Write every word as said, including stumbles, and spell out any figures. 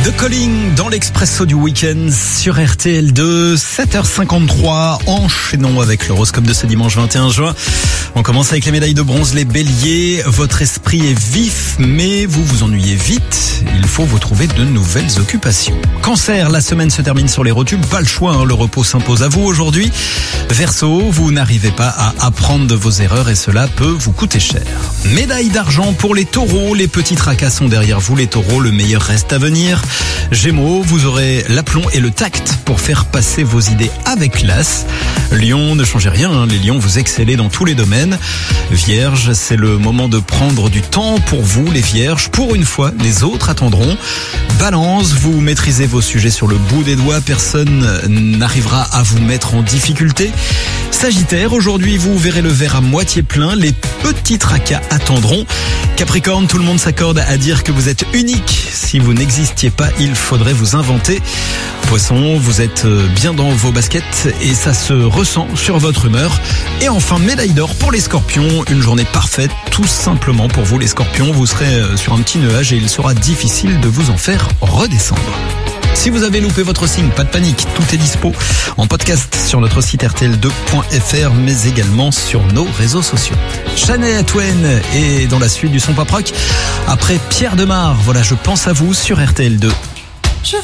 The Calling dans l'Expresso du week-end sur R T L deux, sept heures cinquante-trois. Enchaînons avec l'horoscope de ce dimanche vingt et un juin. On commence avec les médailles de bronze, les béliers. Votre esprit est vif, mais vous vous ennuyez vite. Il faut vous trouver de nouvelles occupations. Cancer, la semaine se termine sur les rotules. Pas le choix, hein, le repos s'impose à vous aujourd'hui. Verseau, vous n'arrivez pas à apprendre de vos erreurs et cela peut vous coûter cher. Médaille d'argent pour les taureaux. Les petits tracas sont derrière vous, les taureaux. Le meilleur reste à venir. Gémeaux, vous aurez l'aplomb et le tact pour faire passer vos idées avec classe. Lion, ne changez rien, hein, les lions, vous excellez dans tous les domaines. Vierge, c'est le moment de prendre du temps pour vous, les vierges. Pour une fois, les autres attendront. Balance, vous maîtrisez vos sujets sur le bout des doigts. Personne n'arrivera à vous mettre en difficulté. Sagittaire, aujourd'hui, vous verrez le verre à moitié plein. Les petits tracas attendront. Capricorne, tout le monde s'accorde à dire que vous êtes unique. Si vous n'existiez pas, il faudrait vous inventer. Poisson, vous êtes bien dans vos baskets et ça se ressent sur votre humeur. Et enfin, médaille d'or pour les scorpions. Une journée parfaite, tout simplement pour vous les scorpions. Vous serez sur un petit nuage et il sera difficile de vous en faire redescendre. Si vous avez loupé votre signe, pas de panique, tout est dispo en podcast sur notre site R T L deux point F R, mais également sur nos réseaux sociaux. Shania Twain est dans la suite du son pop rock. Après Pierre Demar, voilà, je pense à vous sur R T L deux.